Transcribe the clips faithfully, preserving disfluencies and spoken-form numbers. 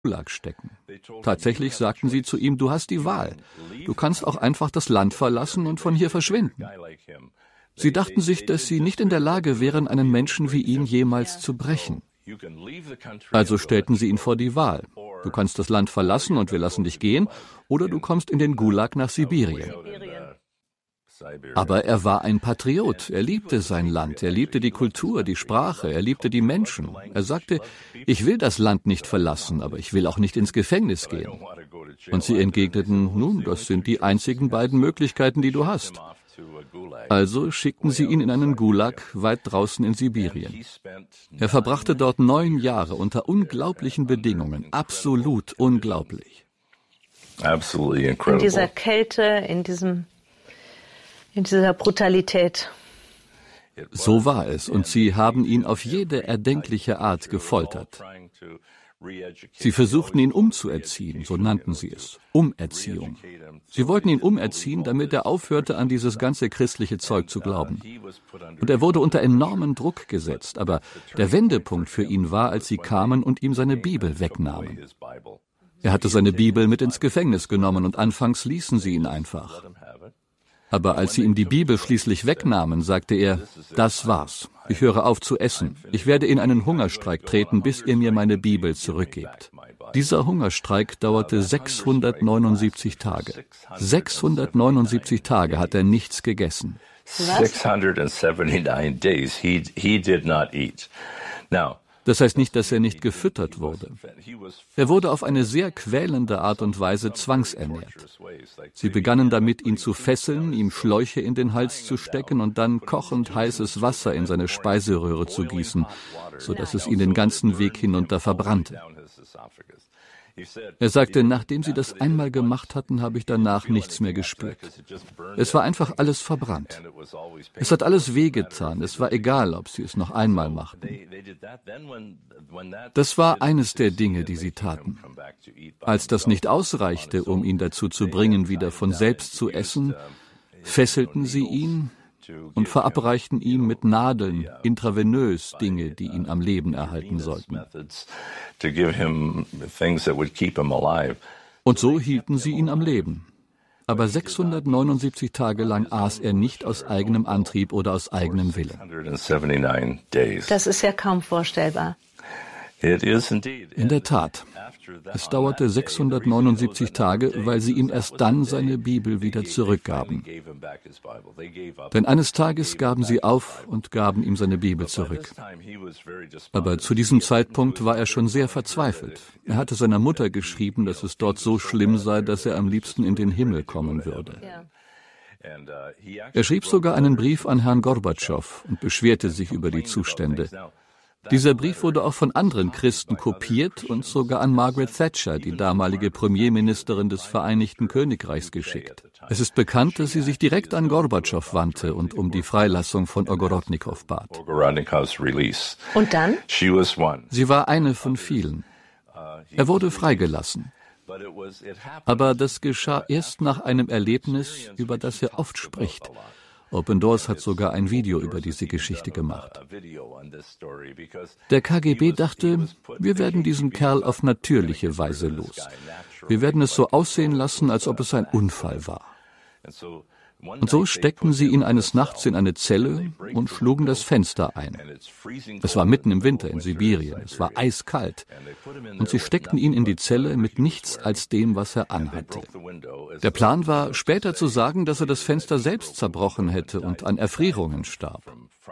Gulag stecken. Tatsächlich sagten sie zu ihm, du hast die Wahl. Du kannst auch einfach das Land verlassen und von hier verschwinden. Sie dachten sich, dass sie nicht in der Lage wären, einen Menschen wie ihn jemals zu brechen. Also stellten sie ihn vor die Wahl. Du kannst das Land verlassen und wir lassen dich gehen, oder du kommst in den Gulag nach Sibirien. Aber er war ein Patriot. Er liebte sein Land. Er liebte die Kultur, die Sprache. Er liebte die Menschen. Er sagte, ich will das Land nicht verlassen, aber ich will auch nicht ins Gefängnis gehen. Und sie entgegneten, nun, das sind die einzigen beiden Möglichkeiten, die du hast. Also schickten sie ihn in einen Gulag weit draußen in Sibirien. Er verbrachte dort neun Jahre unter unglaublichen Bedingungen. Absolut unglaublich. In dieser Kälte, in diesem In dieser Brutalität. So war es, und sie haben ihn auf jede erdenkliche Art gefoltert. Sie versuchten ihn umzuerziehen, so nannten sie es, Umerziehung. Sie wollten ihn umerziehen, damit er aufhörte, an dieses ganze christliche Zeug zu glauben. Und er wurde unter enormen Druck gesetzt, aber der Wendepunkt für ihn war, als sie kamen und ihm seine Bibel wegnahmen. Er hatte seine Bibel mit ins Gefängnis genommen und anfangs ließen sie ihn einfach. Aber als sie ihm die Bibel schließlich wegnahmen, sagte er, das war's. Ich höre auf zu essen. Ich werde in einen Hungerstreik treten, bis ihr mir meine Bibel zurückgebt. Dieser Hungerstreik dauerte sechshundertneunundsiebzig Tage. sechshundertneunundsiebzig Tage hat er nichts gegessen. sechshundertneunundsiebzig days he, he did not eat. Now, das heißt nicht, dass er nicht gefüttert wurde. Er wurde auf eine sehr quälende Art und Weise zwangsernährt. Sie begannen damit, ihn zu fesseln, ihm Schläuche in den Hals zu stecken und dann kochend heißes Wasser in seine Speiseröhre zu gießen, sodass es ihn den ganzen Weg hinunter verbrannte. Er sagte, nachdem sie das einmal gemacht hatten, habe ich danach nichts mehr gespürt. Es war einfach alles verbrannt. Es hat alles wehgetan. Es war egal, ob sie es noch einmal machten. Das war eines der Dinge, die sie taten. Als das nicht ausreichte, um ihn dazu zu bringen, wieder von selbst zu essen, fesselten sie ihn und verabreichten ihm mit Nadeln intravenös Dinge, die ihn am Leben erhalten sollten. Und so hielten sie ihn am Leben. Aber sechshundertneunundsiebzig Tage lang aß er nicht aus eigenem Antrieb oder aus eigenem Willen. Das ist ja kaum vorstellbar. In der Tat. Es dauerte sechshundertneunundsiebzig Tage, weil sie ihm erst dann seine Bibel wieder zurückgaben. Denn eines Tages gaben sie auf und gaben ihm seine Bibel zurück. Aber zu diesem Zeitpunkt war er schon sehr verzweifelt. Er hatte seiner Mutter geschrieben, dass es dort so schlimm sei, dass er am liebsten in den Himmel kommen würde. Er schrieb sogar einen Brief an Herrn Gorbatschow und beschwerte sich über die Zustände. Dieser Brief wurde auch von anderen Christen kopiert und sogar an Margaret Thatcher, die damalige Premierministerin des Vereinigten Königreichs, geschickt. Es ist bekannt, dass sie sich direkt an Gorbatschow wandte und um die Freilassung von Ogorodnikow bat. Und dann? Sie war eine von vielen. Er wurde freigelassen. Aber das geschah erst nach einem Erlebnis, über das er oft spricht. Open Doors hat sogar ein Video über diese Geschichte gemacht. Der K G B dachte, wir werden diesen Kerl auf natürliche Weise los. Wir werden es so aussehen lassen, als ob es ein Unfall war. Und so steckten sie ihn eines Nachts in eine Zelle und schlugen das Fenster ein. Es war mitten im Winter in Sibirien, es war eiskalt. Und sie steckten ihn in die Zelle mit nichts als dem, was er anhatte. Der Plan war, später zu sagen, dass er das Fenster selbst zerbrochen hätte und an Erfrierungen starb.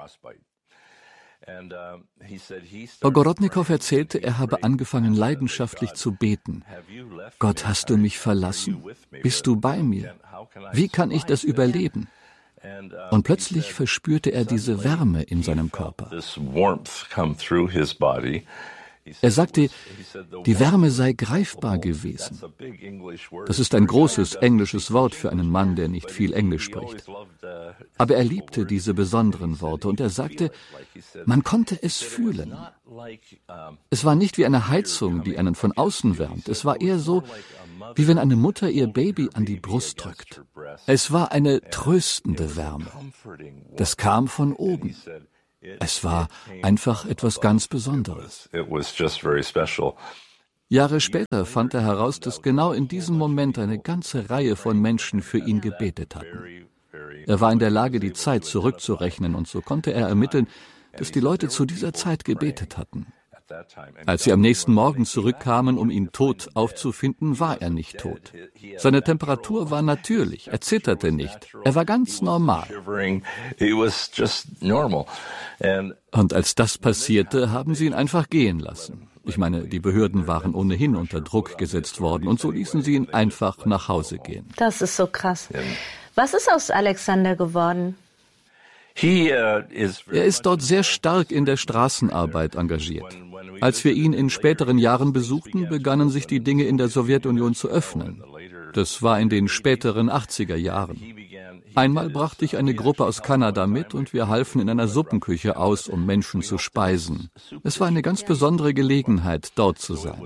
Ogorodnikow erzählte, er habe angefangen, leidenschaftlich zu beten. Gott, hast du mich verlassen? Bist du bei mir? Wie kann ich das überleben? Und plötzlich verspürte er diese Wärme in seinem Körper. Er sagte, die Wärme sei greifbar gewesen. Das ist ein großes englisches Wort für einen Mann, der nicht viel Englisch spricht. Aber er liebte diese besonderen Worte und er sagte, man konnte es fühlen. Es war nicht wie eine Heizung, die einen von außen wärmt. Es war eher so, wie wenn eine Mutter ihr Baby an die Brust drückt. Es war eine tröstende Wärme. Das kam von oben. Es war einfach etwas ganz Besonderes. Jahre später fand er heraus, dass genau in diesem Moment eine ganze Reihe von Menschen für ihn gebetet hatten. Er war in der Lage, die Zeit zurückzurechnen, und so konnte er ermitteln, dass die Leute zu dieser Zeit gebetet hatten. Als sie am nächsten Morgen zurückkamen, um ihn tot aufzufinden, war er nicht tot. Seine Temperatur war natürlich, er zitterte nicht, er war ganz normal. Und als das passierte, haben sie ihn einfach gehen lassen. Ich meine, die Behörden waren ohnehin unter Druck gesetzt worden, und so ließen sie ihn einfach nach Hause gehen. Das ist so krass. Was ist aus Alexander geworden? Er ist dort sehr stark in der Straßenarbeit engagiert. Als wir ihn in späteren Jahren besuchten, begannen sich die Dinge in der Sowjetunion zu öffnen. Das war in den späteren achtziger Jahren. Einmal brachte ich eine Gruppe aus Kanada mit und wir halfen in einer Suppenküche aus, um Menschen zu speisen. Es war eine ganz besondere Gelegenheit, dort zu sein.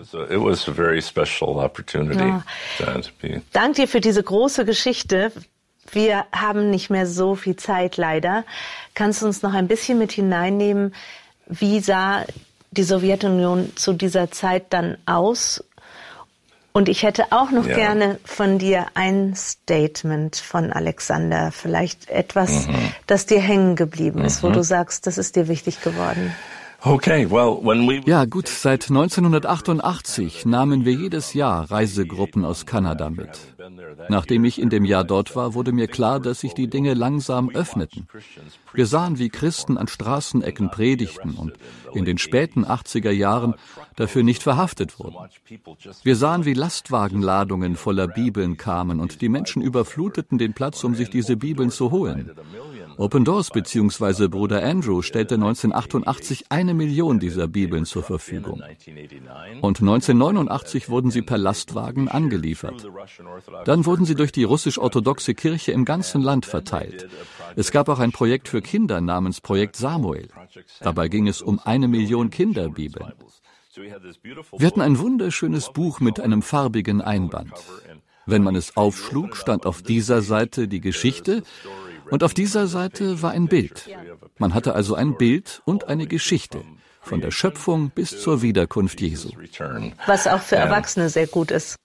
Ja. Danke dir für diese große Geschichte. Wir haben nicht mehr so viel Zeit, leider. Kannst du uns noch ein bisschen mit hineinnehmen? Wie sah die Sowjetunion zu dieser Zeit dann aus? Und ich hätte auch noch ja. gerne von dir ein Statement von Alexander, vielleicht etwas, mhm. das dir hängen geblieben ist, mhm. wo du sagst, das ist dir wichtig geworden. Okay, well, when we ja gut, seit neunzehnhundertachtundachtzig nahmen wir jedes Jahr Reisegruppen aus Kanada mit. Nachdem ich in dem Jahr dort war, wurde mir klar, dass sich die Dinge langsam öffneten. Wir sahen, wie Christen an Straßenecken predigten und in den späten achtziger Jahren dafür nicht verhaftet wurden. Wir sahen, wie Lastwagenladungen voller Bibeln kamen und die Menschen überfluteten den Platz, um sich diese Bibeln zu holen. Open Doors bzw. Bruder Andrew stellte neunzehnhundertachtundachtzig eine Million dieser Bibeln zur Verfügung. Und neunzehnhundertneunundachtzig wurden sie per Lastwagen angeliefert. Dann wurden sie durch die russisch-orthodoxe Kirche im ganzen Land verteilt. Es gab auch ein Projekt für Kinder namens Projekt Samuel. Dabei ging es um eine Million Kinderbibeln. Wir hatten ein wunderschönes Buch mit einem farbigen Einband. Wenn man es aufschlug, stand auf dieser Seite die Geschichte, und auf dieser Seite war ein Bild. Man hatte also ein Bild und eine Geschichte, von der Schöpfung bis zur Wiederkunft Jesu. Was auch für Erwachsene sehr gut ist.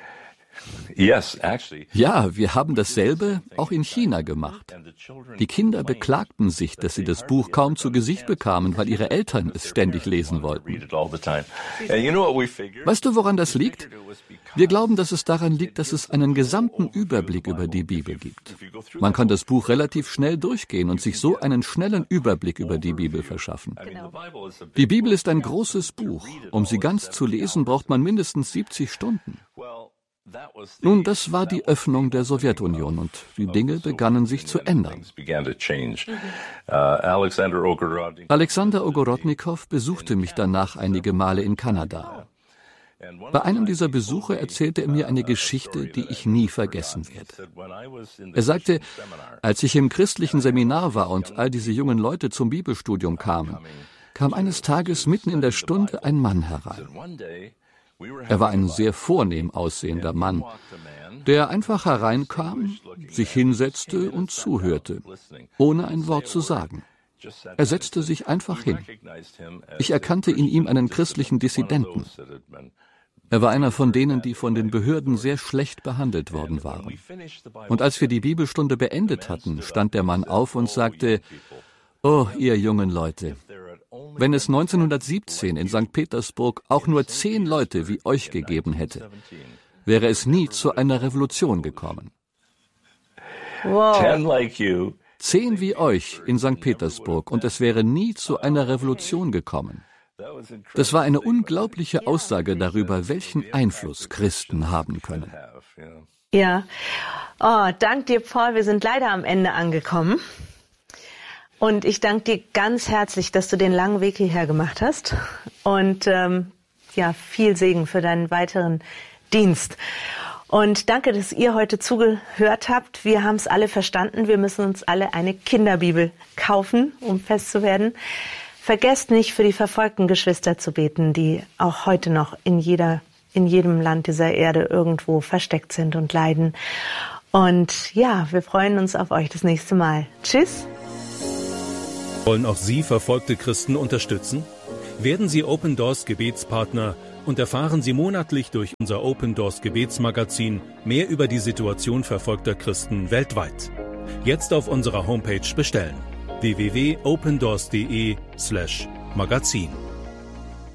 Ja, wir haben dasselbe auch in China gemacht. Die Kinder beklagten sich, dass sie das Buch kaum zu Gesicht bekamen, weil ihre Eltern es ständig lesen wollten. Weißt du, woran das liegt? Wir glauben, dass es daran liegt, dass es einen gesamten Überblick über die Bibel gibt. Man kann das Buch relativ schnell durchgehen und sich so einen schnellen Überblick über die Bibel verschaffen. Die Bibel ist ein großes Buch. Um sie ganz zu lesen, braucht man mindestens siebzig Stunden. Nun, das war die Öffnung der Sowjetunion und die Dinge begannen sich zu ändern. Alexander Ogorodnikow besuchte mich danach einige Male in Kanada. Bei einem dieser Besuche erzählte er mir eine Geschichte, die ich nie vergessen werde. Er sagte, als ich im christlichen Seminar war und all diese jungen Leute zum Bibelstudium kamen, kam eines Tages mitten in der Stunde ein Mann herein. Er war ein sehr vornehm aussehender Mann, der einfach hereinkam, sich hinsetzte und zuhörte, ohne ein Wort zu sagen. Er setzte sich einfach hin. Ich erkannte in ihm einen christlichen Dissidenten. Er war einer von denen, die von den Behörden sehr schlecht behandelt worden waren. Und als wir die Bibelstunde beendet hatten, stand der Mann auf und sagte, »Oh, ihr jungen Leute, wenn es neunzehnhundertsiebzehn in Sankt Petersburg auch nur zehn Leute wie euch gegeben hätte, wäre es nie zu einer Revolution gekommen.« Wow. Zehn wie euch in Sankt Petersburg und es wäre nie zu einer Revolution gekommen. Das war eine unglaubliche Aussage darüber, welchen Einfluss Christen haben können. Ja, oh, dank dir, Paul. Wir sind leider am Ende angekommen. Und ich danke dir ganz herzlich, dass du den langen Weg hierher gemacht hast. Und ähm, ja, viel Segen für deinen weiteren Dienst. Und danke, dass ihr heute zugehört habt. Wir haben es alle verstanden. Wir müssen uns alle eine Kinderbibel kaufen, um fest zu werden. Vergesst nicht, für die verfolgten Geschwister zu beten, die auch heute noch in jeder, in jedem Land dieser Erde irgendwo versteckt sind und leiden. Und ja, wir freuen uns auf euch das nächste Mal. Tschüss. Wollen auch Sie verfolgte Christen unterstützen? Werden Sie Open Doors Gebetspartner und erfahren Sie monatlich durch unser Open Doors Gebetsmagazin mehr über die Situation verfolgter Christen weltweit. Jetzt auf unserer Homepage bestellen: w w w punkt opendoors punkt de slash magazin.